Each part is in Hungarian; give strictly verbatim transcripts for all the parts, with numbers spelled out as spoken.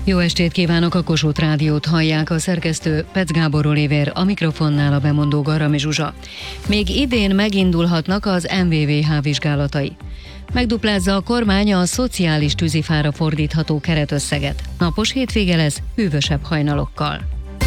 Jó estét kívánok, a Kossuth Rádiót hallják, a szerkesztő Pec Gábor Olivér, a mikrofonnál a bemondó Garami Zsuzsa. Még idén megindulhatnak az em vé vé há vizsgálatai. Megduplázza a kormány a szociális tűzifára fordítható keretösszeget. Napos hétvége lesz, hűvösebb hajnalokkal.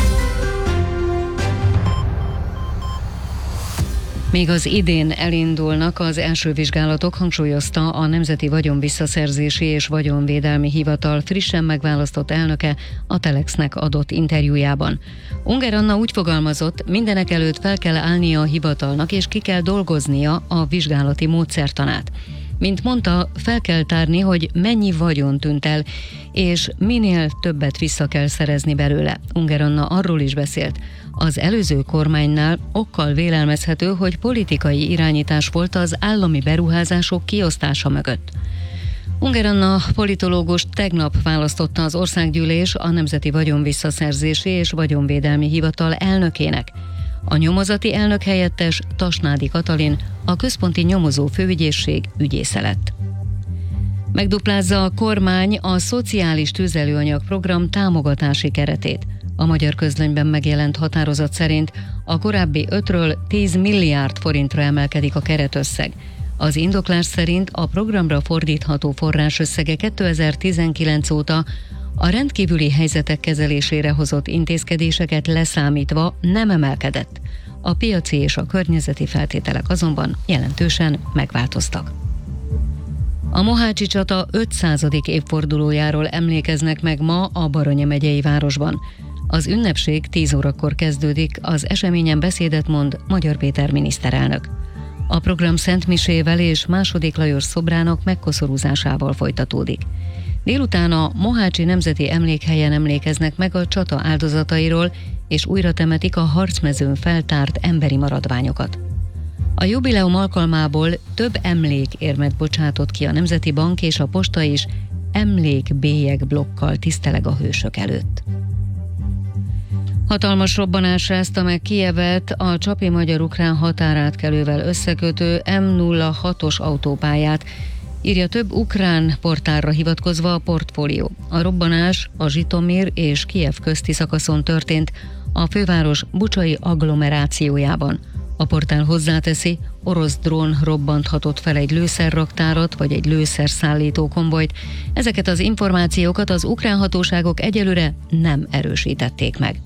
Még az idén elindulnak az első vizsgálatok, hangsúlyozta a Nemzeti Vagyonvisszaszerzési és Vagyonvédelmi Hivatal frissen megválasztott elnöke a Telexnek adott interjújában. Unger Anna úgy fogalmazott, mindenek előtt fel kell állnia a hivatalnak és ki kell dolgoznia a vizsgálati módszertanát. Mint mondta, fel kell tárni, hogy mennyi vagyon tűnt el, és minél többet vissza kell szerezni belőle. Unger Anna arról is beszélt, az előző kormánynál okkal vélelmezhető, hogy politikai irányítás volt az állami beruházások kiosztása mögött. Unger Anna politológus tegnap választotta az Országgyűlés a Nemzeti Vagyonvisszaszerzési és Vagyonvédelmi Hivatal elnökének. A nyomozati elnök helyettes Tasnádi Katalin a Központi Nyomozó Főügyészség ügyésze lett. Megduplázza a kormány a szociális tüzelőanyag program támogatási keretét. A Magyar Közlönyben megjelent határozat szerint a korábbi ötről tíz milliárd forintra emelkedik a keretösszeg. Az indoklás szerint a programra fordítható forrásösszege kétezer-tizenkilenc óta a rendkívüli helyzetek kezelésére hozott intézkedéseket leszámítva nem emelkedett. A piaci és a környezeti feltételek azonban jelentősen megváltoztak. A mohácsi csata ötszázadik évfordulójáról emlékeznek meg ma a Baranya megyei városban. Az ünnepség tíz órakor kezdődik, az eseményen beszédet mond Magyar Péter miniszterelnök. A program szentmisével és második Lajos szobrának megkoszorúzásával folytatódik. Délután a Mohácsi Nemzeti Emlékhelyen emlékeznek meg a csata áldozatairól, és újra temetik a harcmezőn feltárt emberi maradványokat. A jubileum alkalmából több emlékérmet bocsátott ki a Nemzeti Bank, és a posta is emlékbélyeg blokkal tiszteleg a hősök előtt. Hatalmas robbanás rázta meg Kijevet, a csapi magyar-ukrán határátkelővel összekötő em nulla hatos autópályát, írja több ukrán portálra hivatkozva a Portfólió. A robbanás a Zsitomir és Kijev közti szakaszon történt, a főváros bucsai agglomerációjában. A portál hozzáteszi, orosz drón robbanthatott fel egy lőszerraktárat vagy egy lőszerszállító konvojt. Ezeket az információkat az ukrán hatóságok egyelőre nem erősítették meg.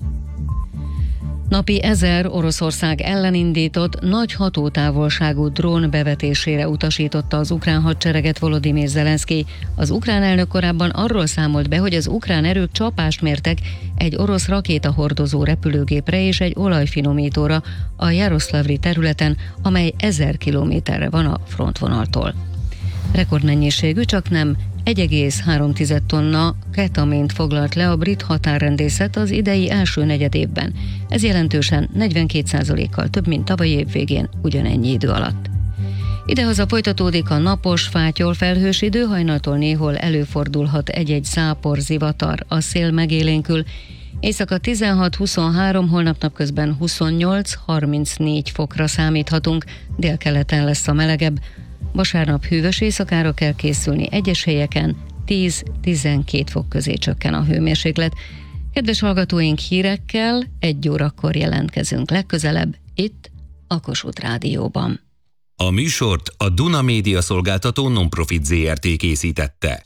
Napi ezer Oroszország ellen indított nagy hatótávolságú drón bevetésére utasította az ukrán hadsereget Volodymyr Zelenszky. Az ukrán elnök korábban arról számolt be, hogy az ukrán erők csapást mértek egy orosz rakétahordozó repülőgépre és egy olajfinomítóra a Jaroszlavli területen, amely ezer kilométerre van a frontvonaltól. Rekordmennyiségű, csak nem egy egész három tonna ketamint foglalt le a brit határrendészet az idei első negyedévben. Ez jelentősen negyvenkét százalékkal több, mint tavalyi év végén ugyanennyi idő alatt. Idehaza folytatódik a napos, fátyol felhős idő, hajnaltól néhol előfordulhat egy-egy zápor, zivatar, a szél megélénkül. Éjszaka tizenhat-huszonhárom, holnap napközben huszonnyolc-harmincnégy fokra számíthatunk, délkeleten lesz a melegebb. Vasárnap hűvös éjszakára kell készülni, egyes helyeken tíz-tizenkét fok közé csökken a hőmérséklet. Kedves hallgatóink, hírekkel egy órakor jelentkezünk legközelebb itt a Kossuth Rádióban. A műsort a Duna Média Szolgáltató Non-Profit zé er té készítette.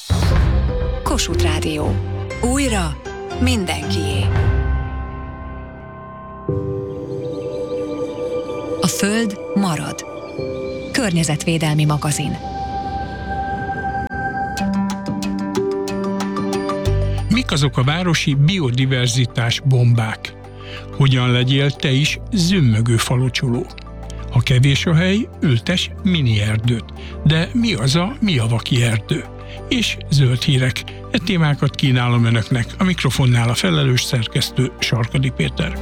Kossuth Rádió. Újra mindenkié. A Föld marad. Környezetvédelmi magazin. Mik azok a városi biodiverzitás bombák? Hogyan legyél te is zümmögő falocsoló? Ha kevés a hely, ültes mini erdőt. De mi az a miavaki erdő? És zöld hírek. E témákat kínálom önöknek, a mikrofonnál a felelős szerkesztő Sarkadi Péter.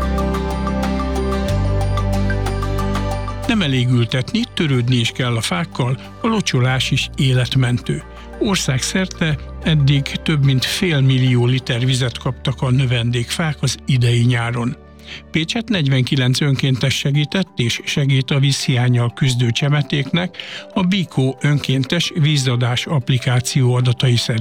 Nem elég ültetni, törődni is kell a fákkal, a locsolás is életmentő. Országszerte eddig több mint fél millió liter vizet kaptak a növendékfák az idei nyáron. Pécset negyvenkilenc önkéntes segített és segít a vízhiánnyal küzdő csemetéknek a Bikó önkéntes vízadás applikáció adatai szerint.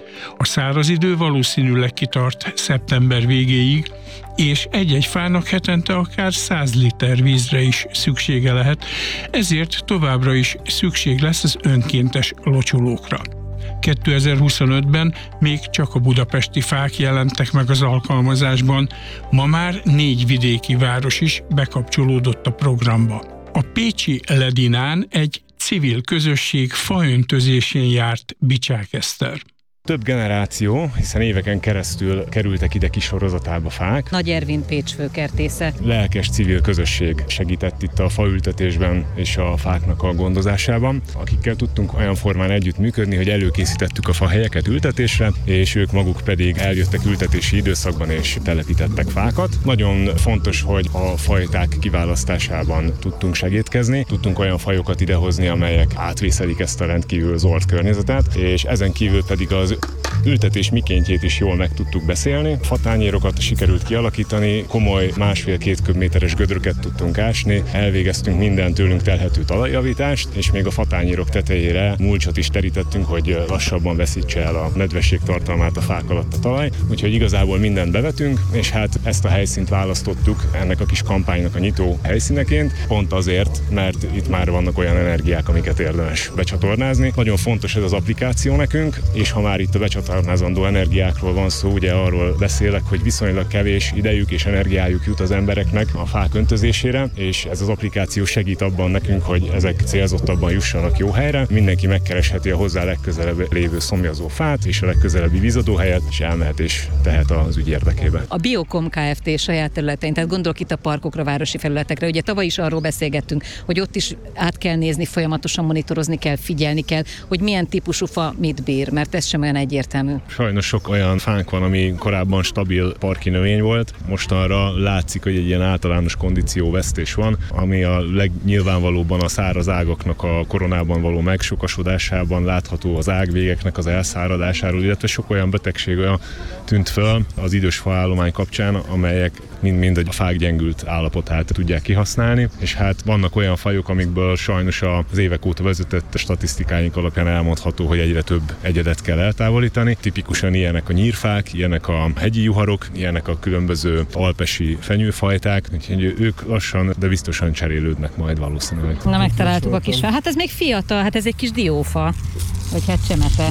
A száraz idő valószínűleg kitart szeptember végéig, és egy-egy fának hetente akár száz liter vízre is szüksége lehet, ezért továbbra is szükség lesz az önkéntes locsolókra. kétezer-huszonötben még csak a budapesti fák jelentek meg az alkalmazásban, ma már négy vidéki város is bekapcsolódott a programba. A pécsi Ledinán egy civil közösség faöntözésén járt Bicsák Eszter. Több generáció, hiszen éveken keresztül kerültek ide kis sorozatába fák. Nagy Ervin Pécs főkertésze. Lelkes civil közösség segített itt a faültetésben és a fáknak a gondozásában, akikkel tudtunk olyan formán együttműködni, hogy előkészítettük a fahelyeket ültetésre, és ők maguk pedig eljöttek ültetési időszakban és telepítettek fákat. Nagyon fontos, hogy a fajták kiválasztásában tudtunk segítkezni, tudtunk olyan fajokat idehozni, amelyek átvészelik ezt a rendkívül zord környezetet, és ezen kívül pedig az ültetés mikéntjét is jól meg tudtuk beszélni. Fatányérokat sikerült kialakítani, komoly másfél-két köbméteres gödröket tudtunk ásni, elvégeztünk minden tőlünk telhető talajjavítást, és még a fatányérok tetejére mulcsot is terítettünk, hogy lassabban veszítse el a nedvesség tartalmát a fák alatt a talaj. Úgyhogy igazából mindent bevetünk, és hát ezt a helyszínt választottuk ennek a kis kampánynak a nyitó helyszíneként, pont azért, mert itt már vannak olyan energiák, amiket érdemes becsatornázni. Nagyon fontos ez az applikáció nekünk, és ha már itt a becsatornázandó energiákról van szó, ugye arról beszélek, hogy viszonylag kevés idejük és energiájuk jut az embereknek a fák öntözésére, és ez az applikáció segít abban nekünk, hogy ezek célzottabban jussanak jó helyre. Mindenki megkeresheti a hozzá legközelebb lévő szomjazó fát és a legközelebbi vízadóhelyet, és elmehet és tehet az ügy érdekében. A Biokom Kft. Saját területein, tehát gondolok itt a parkokra, városi felületekre. Ugye tavaly is arról beszélgettünk, hogy ott is át kell nézni, folyamatosan monitorozni kell, figyelni kell, hogy milyen típusú fa mit bír, mert ez sem olyan egyértelmű. Sajnos sok olyan fánk van, ami korábban stabil parki növény volt, mostanra látszik, hogy egy ilyen általános kondícióvesztés van, ami a legnyilvánvalóbban a száraz ágaknak a koronában való megsokasodásában látható, az ágvégeknek az elszáradásáról, illetve sok olyan betegség olyan tűnt föl az idős faállomány kapcsán, amelyek mind-mind a fák gyengült állapotát tudják kihasználni, és hát vannak olyan fajok, amikből sajnos az évek óta vezetett statisztikáink alapján elmondható, hogy egyre több egyedet kell eltávolítani. Tipikusan ilyenek a nyírfák, ilyenek a hegyi juharok, ilyenek a különböző alpesi fenyőfajták, úgyhogy ők lassan, de biztosan cserélődnek majd valószínűleg. Na, megtaláltuk a kis fa. Hát ez még fiatal, hát ez egy kis diófa, vagy hát csemete.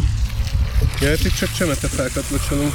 Ja, itt csak csemetefákat locsolunk.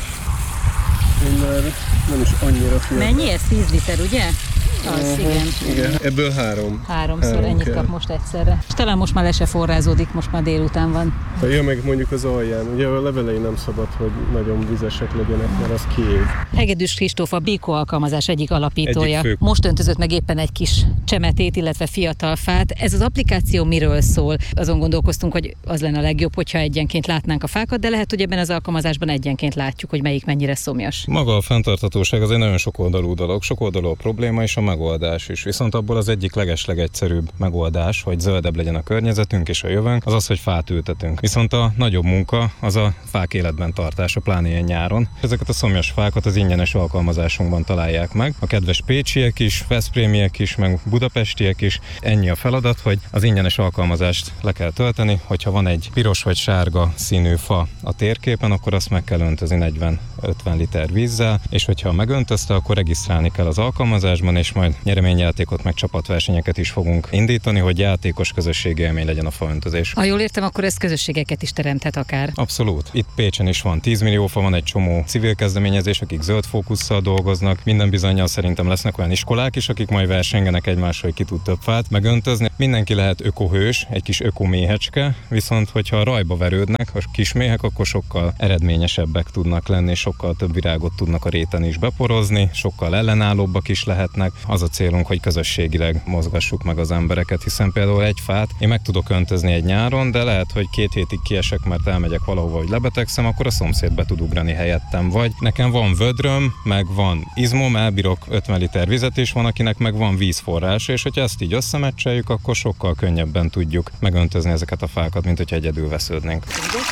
Én már nem is annyira fiatal. Mennyi ez? tíz liter, ugye? Az, uh-huh. igen. Igen, ebből három. Háromszor három ennyit kell. kap most egyszerre. És talán most már le se forrázódik, most már délután van. Ja, meg mondjuk az alján. Ugye a levelei nem szabad, hogy nagyon vizesek legyenek, mert az kiég. Hegedűs Kristóf a Biko alkalmazás egyik alapítója. Egyik fő. Most öntözött meg éppen egy kis csemetét, illetve fiatal fát. Ez az applikáció miről szól? Azon gondolkoztunk, hogy az lenne a legjobb, hogyha egyenként látnánk a fákat, de lehet, hogy ebben az alkalmazásban egyenként látjuk, hogy melyik mennyire szomjas. Maga a fenntarthatóság az egy nagyon sokoldalú dolog, sokoldalú a probléma és a megoldás is. Viszont abból az egyik legeslegegyszerűbb megoldás, hogy zöldebb legyen a környezetünk és a jövőnk, az az, hogy fát ültetünk. Viszont a nagyobb munka az a fák életben tartása, pláne ilyen nyáron. Ezeket a szomjas fákat az ingyenes alkalmazásunkban találják meg. A kedves pécsiek is, veszprémiek is, meg budapestiek is. Ennyi a feladat, hogy az ingyenes alkalmazást le kell tölteni, hogyha van egy piros vagy sárga színű fa a térképen, akkor azt meg kell öntözni negyven-ötven liter vízzel, és hogyha megöntözte, akkor regisztrálni kell az alkalmazásban, és majd nyereményjátékot meg csapatversenyeket is fogunk indítani, hogy játékos közösségi élmény legyen a faöntözés. Ha jól értem, akkor ez közösségeket is teremthet akár. Abszolút. Itt Pécsen is van tíz millió fa, van egy csomó civil kezdeményezés, akik zöld fókusszal dolgoznak. Minden bizonnyal szerintem lesznek olyan iskolák is, akik majd versengenek egymással, hogy ki tud több fát megöntözni. Mindenki lehet ökohős, egy kis ökoméhecske, viszont hogyha rajba verődnek a kis méhek, akkor sokkal eredményesebbek tudnak lenni, sokkal több virágot tudnak a réten is beporozni, sokkal ellenállóbbak is lehetnek. Az a célunk, hogy közösségileg mozgassuk meg az embereket, hiszen például egy fát én meg tudok öntözni egy nyáron, de lehet, hogy két hétig kiesek, mert elmegyek valahova, hogy lebetegszem, akkor a szomszéd be tud ugrani helyettem. Vagy nekem van vödröm, meg van izmom, elbírok ötven liter vizet, és van, akinek meg van vízforrás, és hogyha ezt így összemecseljük, akkor sokkal könnyebben tudjuk megöntözni ezeket a fákat, mint hogyha egyedül vesződnénk.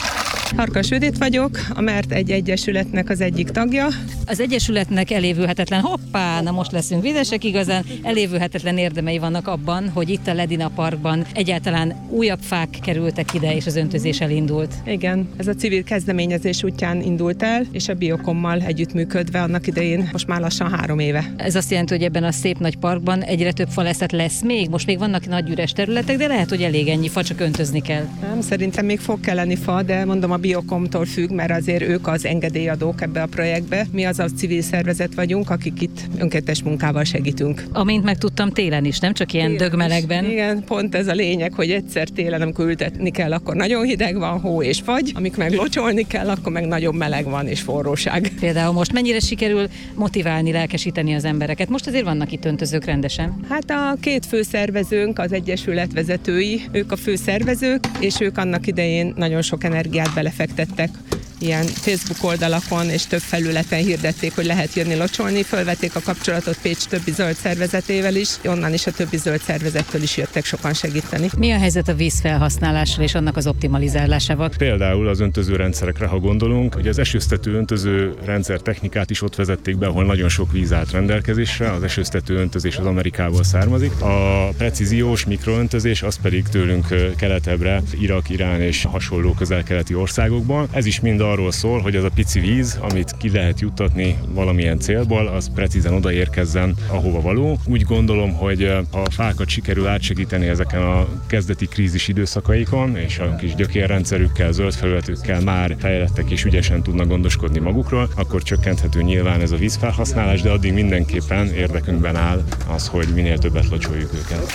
Farkas Judit vagyok, a Mert egy egyesületnek az egyik tagja. Az egyesületnek elévülhetetlen, hoppá, na most leszünk videsek, igazán elévülhetetlen érdemei vannak abban, hogy itt a Ledina Parkban egyáltalán újabb fák kerültek ide, és az öntözés elindult. Igen, ez a civil kezdeményezés útján indult el, és a Biokommal együttműködve annak idején most már lassan három éve. Ez azt jelenti, hogy ebben a szép nagy parkban egyre több faleszet lesz még, most még vannak nagy üres területek, de lehet, hogy elég ennyi fa, csak öntözni kell. Nem, szerintem még fog kelleni fa, de mondom, a Biokomtól függ, mert azért ők az engedélyadók ebbe a projektbe. Mi az a civil szervezet vagyunk, akik itt önkéntes munkával segítünk. Amint megtudtam, télen is, nem csak ilyen télen dögmelegben. Is. Igen, pont ez a lényeg, hogy egyszer télen, amikor ültetni kell, akkor nagyon hideg van, hó és fagy, amik meg locsolni kell, akkor meg nagyon meleg van és forróság. Például most mennyire sikerül motiválni, lelkesíteni az embereket? Most azért vannak itt öntözők rendesen. Hát a két főszervezőnk, az egyesület vezetői, ők a főszervezők, és ők annak idején nagyon sok energiát belefektettek. Ilyen Facebook oldalakon és több felületen hirdették, hogy lehet jönni locsolni, fölvették a kapcsolatot Pécs többi zöld szervezetével is, onnan is a többi zöld szervezettől is jöttek sokan segíteni. Mi a helyzet a vízfelhasználással és annak az optimalizálásával? Például az öntözőrendszerekre, ha gondolunk, hogy az esőztető öntöző rendszer technikát is ott vezették be, ahol nagyon sok víz állt rendelkezésre, az esőztető öntözés az Amerikából származik. A precíziós mikroöntözés az pedig tőlünk keletebbre, Irak, Irán és hasonló közel-keleti országokban. Ez is mind arról szól, hogy az a pici víz, amit ki lehet juttatni valamilyen célból, az precízen odaérkezzen, ahova való. Úgy gondolom, hogy a fákat sikerül átsegíteni ezeken a kezdeti krízis időszakaikon, és a kis gyökérrendszerükkel, zöld felületükkel már fejlettek és ügyesen tudnak gondoskodni magukról, akkor csökkenthető nyilván ez a vízfelhasználás, de addig mindenképpen érdekünkben áll az, hogy minél többet locsoljuk őket.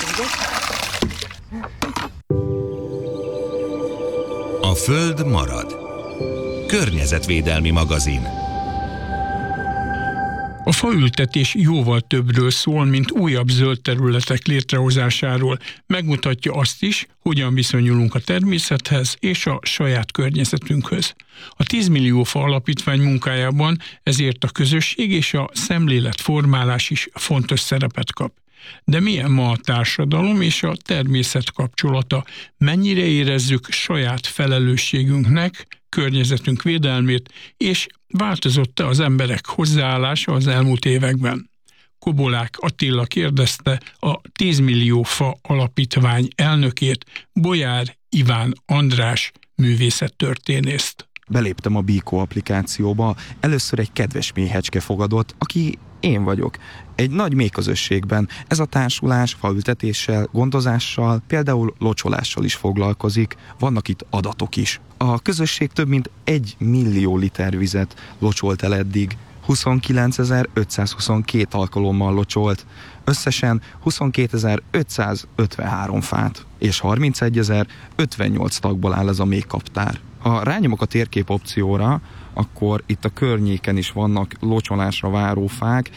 A Föld marad. Környezetvédelmi magazin. A faültetés jóval többről szól, mint újabb zöld területek létrehozásáról. Megmutatja azt is, hogyan viszonyulunk a természethez és a saját környezetünkhöz. A tíz millió fa alapítvány munkájában ezért a közösség és a szemléletformálás is fontos szerepet kap. De milyen ma a társadalom és a természet kapcsolata? Mennyire érezzük saját felelősségünknek környezetünk védelmét, és változott-e az emberek hozzáállása az elmúlt években? Kobolák Attila kérdezte a tíz millió fa alapítvány elnökét, Bolyár Iván András művészettörténészt. Beléptem a Biko applikációba, először egy kedves méhecske fogadott, aki én vagyok. Egy nagy méhközösségben ez a társulás faültetéssel, gondozással, például locsolással is foglalkozik, vannak itt adatok is. A közösség több mint egy millió liter vizet locsolt el eddig, huszonkilencezer-ötszázhuszonkettő alkalommal locsolt, összesen huszonkétezer-ötszázötvenhárom fát, és harmincegyezer-ötvennyolc tagból áll ez a méhkaptár. Ha rányomok a térkép opcióra, akkor itt a környéken is vannak locsolásra váró fák,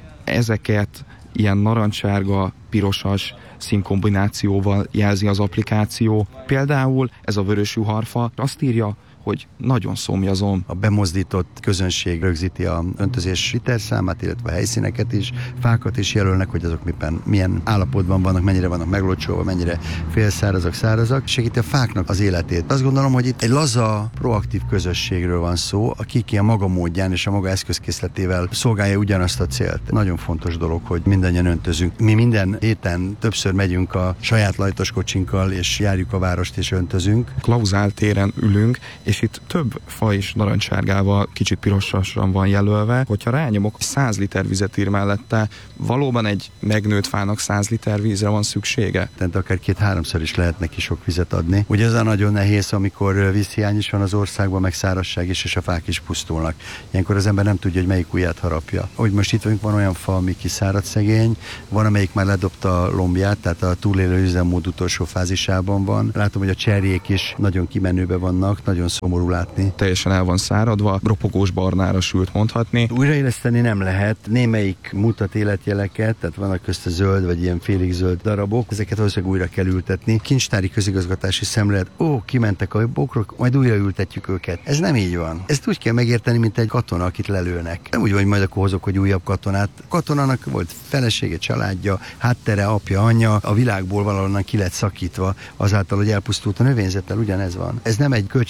ezeket ilyen narancssárga, pirosas színkombinációval jelzi az applikáció. Például ez a vörös juharfa azt írja, hogy nagyon szomjazom. A bemozdított közönség rögzíti a öntözés literszámát, illetve a helyszíneket is, fákat is jelölnek, hogy azok miben, milyen állapotban vannak, mennyire vannak meglocsolva, mennyire félszárazak, szárazak. Segíti a fáknak az életét. Azt gondolom, hogy itt egy laza, proaktív közösségről van szó, akik ilyen maga módján és a maga eszközkészletével szolgálja ugyanazt a célt. Nagyon fontos dolog, hogy mindannyian öntözünk. Mi minden héten többször megyünk a saját lajtos kocsinkkal, és járjuk a várost és öntözünk. Klauzál téren ülünk, és itt több fa is narancssárgával, kicsit pirosasan van jelölve. Hogyha rányomok, száz liter vizet ír mellette, valóban egy megnőtt fának száz liter vízre van szüksége? Tehát akár két-háromszor is lehet neki sok vizet adni. Ugye ez a nagyon nehéz, amikor vízhiány is van az országban, meg szárazság is, és a fák is pusztulnak. Ilyenkor az ember nem tudja, hogy melyik ujját harapja. Hogy most itt vagyunk, van olyan fa, ami kiszárad szegény, van, amelyik már ledobta a lombját, tehát a túlélő üzemmód utolsó fázisában van. Látom, hogy a cserjék is nagyon kimenőbe vannak, nagyon szomorú látni. Teljesen el van száradva, ropogós barnára sült mondhatni. Újraéleszteni nem lehet, némelyik mutat életjeleket, tehát vannak közt a zöld vagy ilyen félig zöld darabok, ezeket valószínűleg újra kell ültetni. Kincstári közigazgatási szemlélet, ó, kimentek a bokrok, majd újra ültetjük őket. Ez nem így van. Ezt úgy kell megérteni, mint egy katona, akit lelőnek. Nem úgy van, hogy majd akkor hozok, hogy újabb katonát. Katonának volt felesége, családja, háttere, apja, anyja, a világból valahonnan ki lett szakítva azáltal, hogy elpusztult a növényzettel, ugyanez van. Ez nem egy költségvetési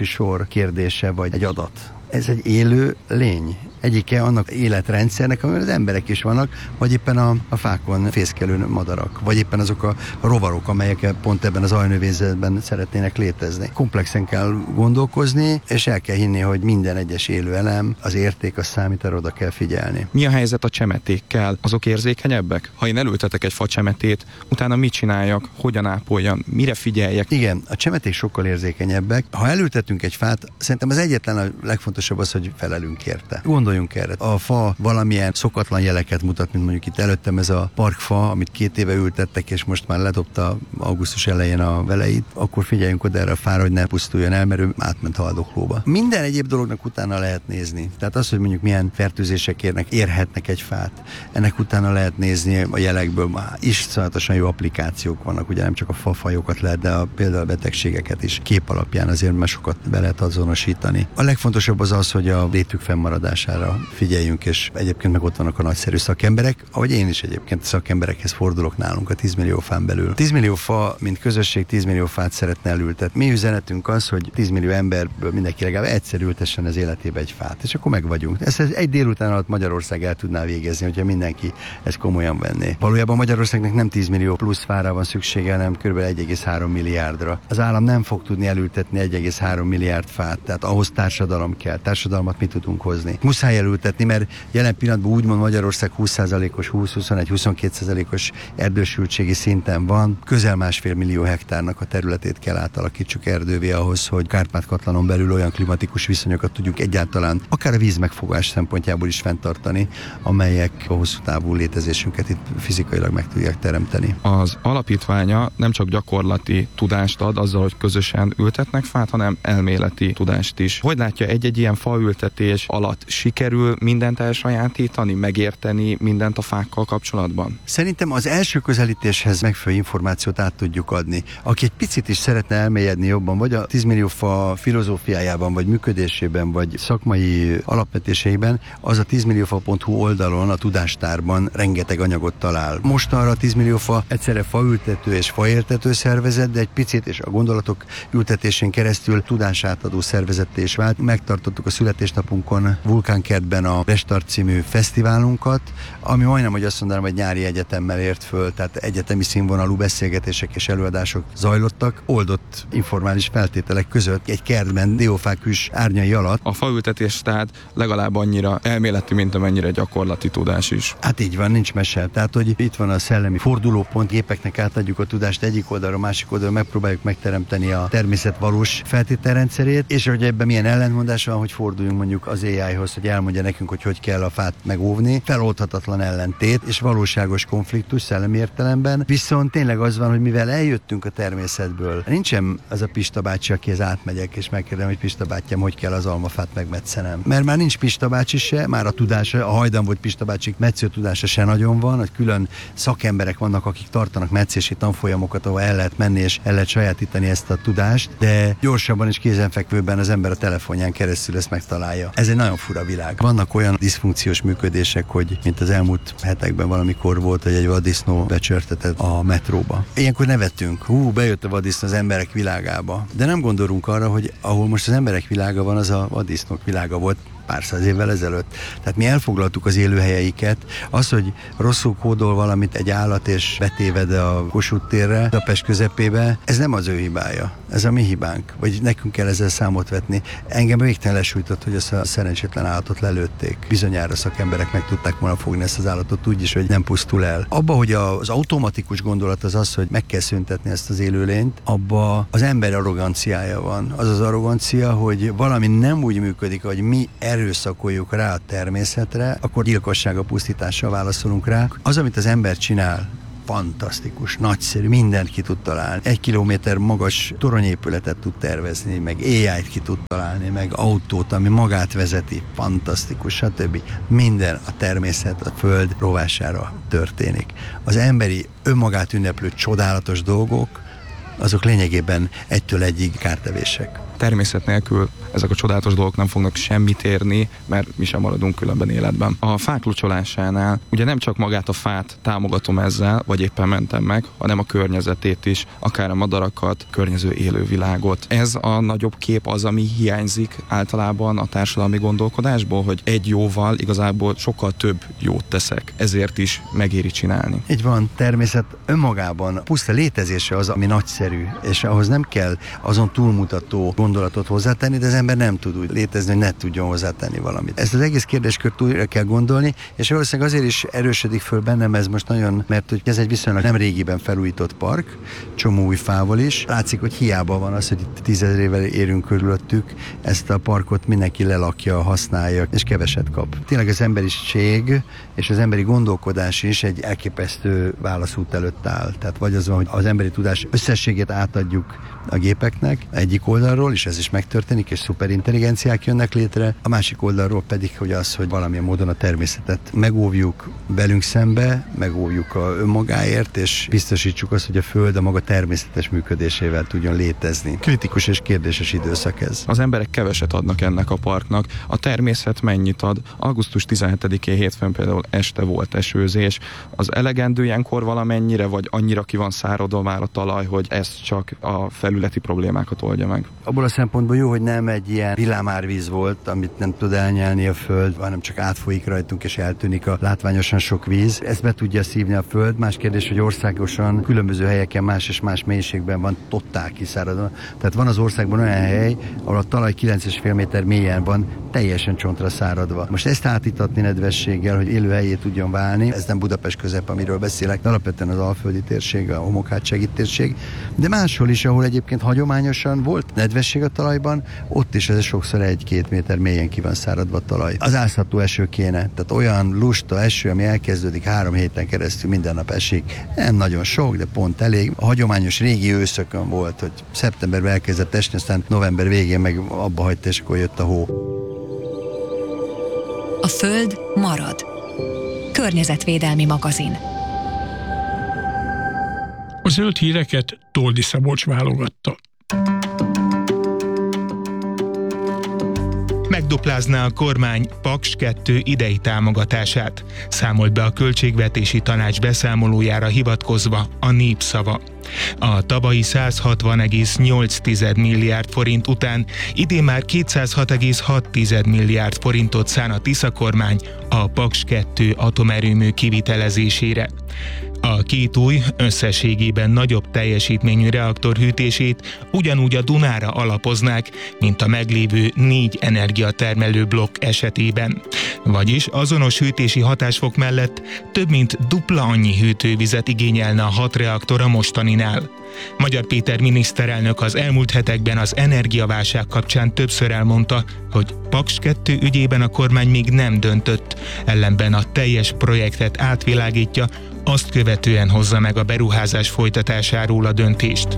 forgási sor kérdése, vagy egy adat. Ez egy élő lény. Egyike annak életrendszernek, amiben az emberek is vannak, vagy éppen a, a fákon fészkelő madarak, vagy éppen azok a rovarok, amelyek pont ebben az alnövényzetben szeretnének létezni. Komplexen kell gondolkozni, és el kell hinni, hogy minden egyes élő elem, az érték, a számít, arra oda kell figyelni. Mi a helyzet a csemetékkel? Azok érzékenyebbek? Ha én elültetek egy facsemetét, utána mit csináljak, hogyan ápoljam, mire figyeljek? Igen, a csemeték sokkal érzékenyebbek. Ha elültetünk egy fát, szerintem az egyetlen a legfontosabb az, hogy felelünk érte. Gondoljunk erre. A fa valamilyen szokatlan jeleket mutat, mint mondjuk itt előttem ez a parkfa, amit két éve ültettek, és most már ledobta augusztus elején a veleit, akkor figyeljünk oda erre a fára, hogy ne pusztuljon el, mert ő átment haldoklóba. Minden egyéb dolognak utána lehet nézni. Tehát az, hogy mondjuk milyen fertőzések érnek, érhetnek egy fát, ennek utána lehet nézni a jelekből. Már iszonyatosan jó applikációk vannak, ugye nem csak a fafajokat lehet, de a, például a betegségeket is kép alapján azért már sokat be lehet azonosítani. A legfontosabb az az, hogy a létük fennmaradására figyeljünk, és egyébként meg ott vannak a nagyszerű szakemberek, ahogy én is egyébként szakemberekhez fordulok nálunk a tíz millió fán belül. tíz millió fa, mint közösség tíz millió fát szeretne elültetni. Mi üzenetünk az, hogy tíz millió emberből mindenki legalább egyszer ültessen az életébe egy fát, és akkor meg vagyunk. Ezt egy délután alatt Magyarország el tudná végezni, hogyha mindenki ezt komolyan venné. Valójában Magyarországnak nem tíz millió plusz fára van szüksége, hanem kb. egy egész három milliárdra. Az állam nem fog tudni elültetni egy egész három milliárd fát, tehát ahhoz társadalom kell. Társadalmat mi tudunk hozni. Muszáj elültetni, mert jelen pillanatban úgymond Magyarország húsz százalékos, húsz-huszonegy-huszonkettő százalékos erdősültségi szinten van. Közel másfél millió hektárnak a területét kell átalakítsuk erdővé ahhoz, hogy Kárpát-Katlanon belül olyan klimatikus viszonyokat tudjuk egyáltalán akár a vízmegfogás szempontjából is fenntartani, amelyek a hosszú távú létezésünket itt fizikailag meg tudják teremteni. Az alapítványa nem csak gyakorlati tudást ad azzal, hogy közösen ültetnek fát, hanem elméleti tudást is. Hogy látja, egy-egy ilyen faültetés alatt sikerül mindent elsajátítani, megérteni mindent a fákkal kapcsolatban? Szerintem az első közelítéshez megfelelő információt át tudjuk adni. Aki egy picit is szeretne elmélyedni jobban, vagy a tíz millió fa filozófiájában, vagy működésében, vagy szakmai alapvetéseiben, az a tíz millió fa pont hu oldalon, a tudástárban rengeteg anyagot talál. Mostanra a tíz millió fa egyszerre faültető és faértető szervezet, de egy picit, és a gondolatok ültetésén keresztül tudásátadó szervezetté is vált. Megtartottuk a születésnapunkon Vulkánkertben a Restart című fesztiválunkat, ami majdnem, hogy azt mondanám, hogy nyári egyetemmel ért föl, tehát egyetemi színvonalú beszélgetések és előadások zajlottak, oldott informális feltételek között egy kertben, diófák hűs árnyai alatt. A faültetés tehát legalább annyira elméleti, mint amennyire gyakorlati tudás is. Hát így van, nincs mese. Tehát, hogy itt van a szellemi fordulópont, gépeknek átadjuk a tudást egyik oldalra, másik oldalra, megpróbáljuk megteremteni a természet valós feltételrendszerét, és hogy ebben milyen ellentmondás van, hogy forduljunk mondjuk az á í-hoz, hogy elmondja nekünk, hogy hogy kell a fát megóvni. Feloldhatatlan ellentét és valóságos konfliktus szellemi értelemben. Viszont tényleg az van, hogy mivel eljöttünk a természetből, nincsen az a Pista bácsi, akihez átmegyek, és megkérdem, hogy Pista bátyám, hogy kell az almafát megmetszenem. Mert már nincs Pista bácsi se, már a tudása, a hajdan volt Pista bácsik metsző tudása se nagyon van, hogy külön szakemberek vannak, akik tartanak metszési tanfolyamokat, ahol el lehet menni és el lehet sajátítani ezt a tudást, de gyorsabban és kézenfekvőbben az ember a telefonján keresztül ezt megtalálja. Ez egy nagyon fura világ. Vannak olyan diszfunkciós működések, hogy mint az elmúlt hetekben valamikor volt, hogy egy vaddisznó becsörtetett a metróba. Ilyenkor nevettünk. Hú, bejött a vaddisznó az emberek világába. De nem gondolunk arra, hogy ahol most az emberek világa van, az a vaddisznók világa volt pár száz évvel ezelőtt. Tehát mi elfoglaltuk az élőhelyeiket. Az, hogy rosszul kódol valamit egy állat és betéved a Kossuth térre, a Pest közepébe, ez nem az ő hibája. Ez a mi hibánk. Vagy nekünk kell ezzel számot vetni. Engem végtelen lesújtott, hogy ezt a szerencsétlen állatot lelőtték. Bizonyára szakemberek meg tudták volna fogni ezt az állatot úgy is, hogy nem pusztul el. Abba, hogy az automatikus gondolat az az, hogy meg kell szüntetni ezt az élőlényt, abba az ember arroganciája van. Az az arrogancia, hogy valami nem úgy működik, hogy mi erőszakoljuk rá a természetre, akkor gyilkossága, pusztítással válaszolunk rá. Az, amit az ember csinál, fantasztikus, nagyszerű, mindent ki tud találni. Egy kilométer magas toronyépületet tud tervezni, meg á í-t ki tud találni, meg autót, ami magát vezeti, fantasztikus, stb. Minden a természet, a föld rovására történik. Az emberi önmagát ünneplő csodálatos dolgok, azok lényegében egytől egyig kártevések. természet nélkül ezek a csodálatos dolgok nem fognak semmit érni, mert mi sem maradunk különben életben. A fák locsolásánál ugye nem csak magát a fát támogatom ezzel, vagy éppen mentem meg, hanem a környezetét is, akár a madarakat, környező élővilágot. Ez a nagyobb kép az, ami hiányzik általában a társadalmi gondolkodásból, hogy egy jóval igazából sokkal több jót teszek. Ezért is megéri csinálni. Így van, természet önmagában puszta létezése az, ami nagyszerű, és ahhoz nem kell azon túlmutató gondolatot hozzátenni, de az ember nem tud úgy létezni, hogy ne tudjon hozzátenni valamit. Ezt az egész kérdéskört újra kell gondolni, és valószínűleg azért is erősödik föl bennem ez most nagyon, mert hogy ez egy viszonylag nem régiben felújított park, csomó új fával is. Látszik, hogy hiába van az, hogy itt tízezrével érünk körülöttük, ezt a parkot mindenki lelakja, használja, és keveset kap. Tényleg az emberiség és az emberi gondolkodás is egy elképesztő válaszút előtt áll. Tehát vagy az van, hogy az emberi tudás összességét átadjuk a gépeknek egyik oldalról, és ez is megtörténik, és szuperintelligenciák jönnek létre, a másik oldalról pedig, hogy az, hogy valamilyen módon a természetet megóvjuk velünk szembe, megóvjuk a önmagáért, és biztosítsuk azt, hogy a Föld a maga természetes működésével tudjon létezni. Kritikus és kérdéses időszak ez. Az emberek keveset adnak ennek a parknak. A természet mennyit ad? augusztus tizenhetedikén hétfőn például este volt esőzés. Az elegendő ilyenkor valamennyire, vagy annyira ki van száradva már a talaj, hogy ez csak a felületi problémákat oldja meg? Abból a szempontból jó, hogy nem egy ilyen villámárvíz volt, amit nem tud elnyelni a Föld, hanem csak átfolyik rajtunk és eltűnik a látványosan sok víz. Ezt be tudja szívni a Föld. Más kérdés, hogy országosan különböző helyeken más és más mélységben van totál kiszáradva. Tehát van az országban olyan hely, ahol a talaj kilenc egész öt méter mélyen van, teljesen csontra száradva. Most ezt átítatni nedvességgel, hogy élőhelyé tudjon válni, ez nem Budapest közep, amiről beszélek, de alapvetően az alföldi térség, a homokhátsági térség, de máshol is, ahol egyébként hagyományosan volt nedvesség a talajban, ott is ez sokszor egy-két méter mélyen ki van száradva a talaj. Az áztató eső kéne, tehát olyan lusta eső, ami elkezdődik három héten keresztül minden nap esik. Nem nagyon sok, de pont elég. A hagyományos régi őszökön volt, hogy szeptemberben elkezdett esni, aztán november végén meg abba hagyta, és akkor jött a hó. A Föld marad. Környezetvédelmi magazin. A zöld híreket Toldi Szabolcs válogatta. Megduplázná a kormány Paks kettő idei támogatását, számolt be a Költségvetési Tanács beszámolójára hivatkozva a Népszava. A tavalyi száz hatvan egész nyolc milliárd forint után idén már kétszázhat egész hat milliárd forintot szán a Tisza kormány a Paks kettő atomerőmű kivitelezésére. A két új, összességében nagyobb teljesítményű reaktor hűtését ugyanúgy a Dunára alapoznák, mint a meglévő négy energiatermelő blokk esetében. Vagyis azonos hűtési hatásfok mellett több mint dupla annyi hűtővizet igényelne a hat reaktor a mostaninál. Magyar Péter miniszterelnök az elmúlt hetekben az energiaválság kapcsán többször elmondta, hogy Paks kettő ügyében a kormány még nem döntött, ellenben a teljes projektet átvilágítja, azt követően hozza meg a beruházás folytatásáról a döntést.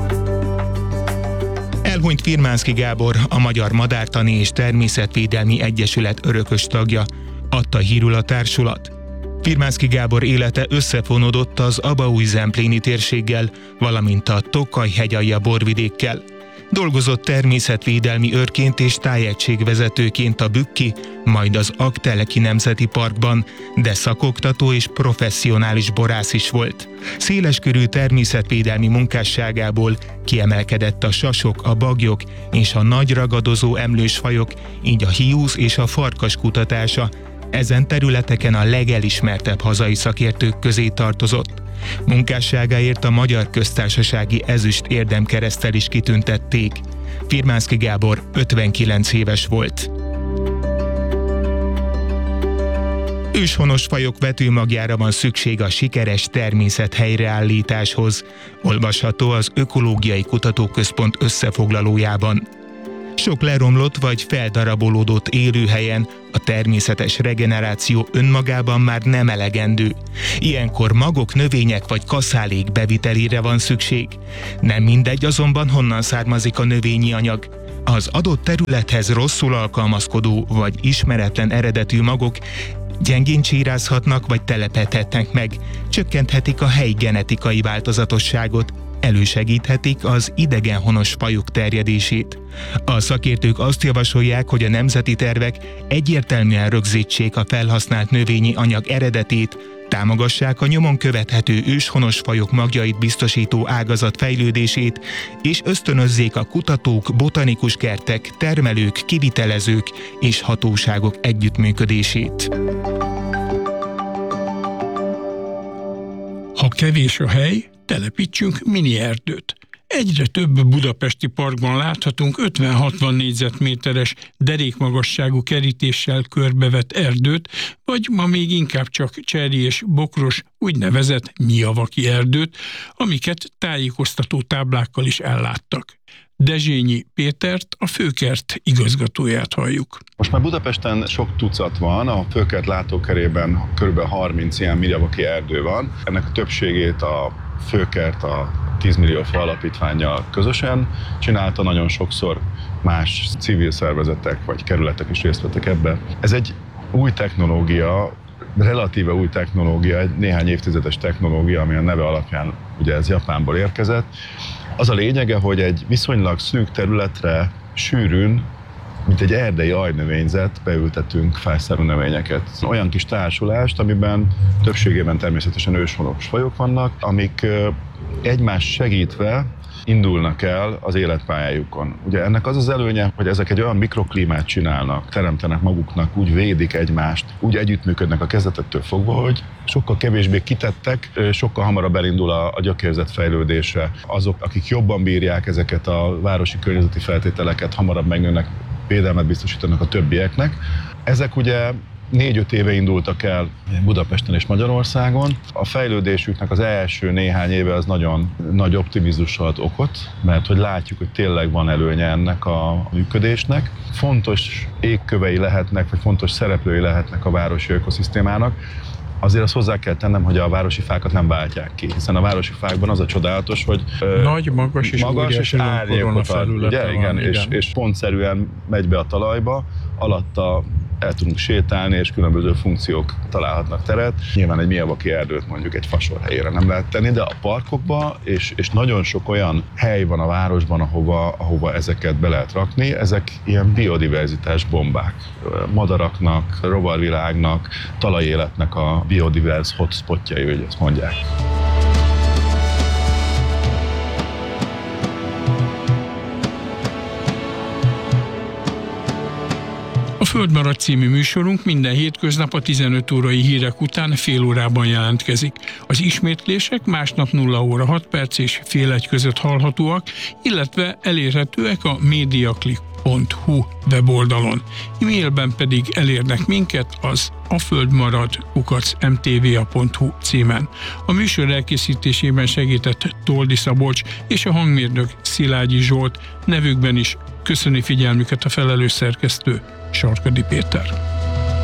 Elhunyt Firmánszky Gábor, a Magyar Madártani és Természetvédelmi Egyesület örökös tagja, adta hírül a társulat. Firmánszky Gábor élete összefonódott az Abaúj-Zempléni térséggel, valamint a Tokaj-hegyalja borvidékkel. Dolgozott természetvédelmi őrként és tájegységvezetőként a Bükki, majd az Aggteleki Nemzeti Parkban, de szakoktató és professzionális borász is volt. Széleskörű természetvédelmi munkásságából kiemelkedett a sasok, a baglyok és a nagy ragadozó emlős fajok, így a hiúz és a farkas kutatása. Ezen területeken a legelismertebb hazai szakértők közé tartozott. Munkásságáért a Magyar Köztársasági Ezüst Érdemkereszttel is kitüntették. Firmánszky Gábor ötvenkilenc éves volt. Őshonos fajok vetőmagjára van szükség a sikeres természet helyreállításhoz, olvasható az Ökológiai Kutatóközpont összefoglalójában. Sok leromlott vagy feldarabolódott élőhelyen a természetes regeneráció önmagában már nem elegendő. Ilyenkor magok, növények vagy kaszálék bevitelére van szükség. Nem mindegy azonban, honnan származik a növényi anyag. Az adott területhez rosszul alkalmazkodó vagy ismeretlen eredetű magok gyengén csírázhatnak vagy telepedhetnek meg, csökkenthetik a helyi genetikai változatosságot, elősegíthetik az idegenhonos fajok terjedését. A szakértők azt javasolják, hogy a nemzeti tervek egyértelműen rögzítsék a felhasznált növényi anyag eredetét, támogassák a nyomon követhető őshonos fajok magjait biztosító ágazat fejlődését, és ösztönözzék a kutatók, botanikus kertek, termelők, kivitelezők és hatóságok együttműködését. Ha kevés a hely, telepítsünk mini erdőt. Egyre több budapesti parkban láthatunk ötven-hatvan négyzetméteres derékmagasságú kerítéssel körbevett erdőt, vagy ma még inkább csak cserjés, bokros, úgynevezett nyilvaki erdőt, amiket tájékoztató táblákkal is elláttak. Dezsényi Pétert, a Főkert igazgatóját halljuk. Most már Budapesten sok tucat van, a Főkert látókerében kb. harminc ilyen nyilvaki erdő van. Ennek a többségét a Főkert a tíz millió fa alapítvánnyal közösen csinálta, nagyon sokszor más civil szervezetek vagy kerületek is részt vettek ebbe. Ez egy új technológia, relatíve új technológia, egy néhány évtizedes technológia, ami a neve alapján ugye ez Japánból érkezett. Az a lényege, hogy egy viszonylag szűk területre sűrűn, mint egy erdei ajnövényzet, beültetünk fájszerű növényeket. Olyan kis társulást, amiben többségében természetesen őshonos fajok vannak, amik egymást segítve indulnak el az életpályájukon. Ugye ennek az az előnye, hogy ezek egy olyan mikroklímát csinálnak, teremtenek maguknak, úgy védik egymást, úgy együttműködnek a kezdetettől fogva, hogy sokkal kevésbé kitettek, sokkal hamarabb elindul a, a gyökérzet fejlődése. Azok, akik jobban bírják ezeket a városi környezeti feltételeket, hamarabb megnőnek, védelmet biztosítanak a többieknek. Ezek ugye négy-öt éve indultak el Budapesten és Magyarországon. A fejlődésüknek az első néhány éve az nagyon nagy optimizmussal ad okot, mert hogy látjuk, hogy tényleg van előnye ennek a működésnek. Fontos égkövei lehetnek, vagy fontos szereplői lehetnek a városi ökoszisztémának. Azért azt hozzá kell tennem, hogy a városi fákat nem váltják ki, hiszen a városi fákban az a csodálatos, hogy nagy, magas és, magas és árnyékot ad, ugye? Igen, és, igen. És pontszerűen megy be a talajba, alatta el tudunk sétálni, és különböző funkciók találhatnak teret. Nyilván egy Miyawaki erdőt mondjuk egy fasor helyére nem lehet tenni, de a parkokban, és, és nagyon sok olyan hely van a városban, ahova, ahova ezeket be lehet rakni, ezek ilyen biodiverzitás bombák. Madaraknak, rovarvilágnak, talajéletnek a biodiverz hotspotjai, hogy ezt mondják. A Földmarad című műsorunk minden hétköznap a tizenöt órai hírek után fél órában jelentkezik. Az ismétlések másnap nulla óra hat perc és fél egy között hallhatóak, illetve elérhetőek a mediaclick pont hu weboldalon. E-mailben pedig elérnek minket az aföldmarad kukac em té vé a pont hu címen. A műsor elkészítésében segített Toldi Szabolcs és a hangmérnök Szilágyi Zsolt, nevükben is köszöni figyelmüket a felelős szerkesztő, Sarkadi Péter.